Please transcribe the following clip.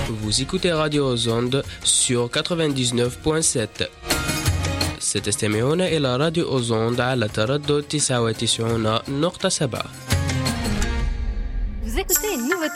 Vous écoutez Radio Ozonde sur 99.7. ستستمعون إلى راديو أوزوند على تردد 99.7. Vous écoutez une nouveauté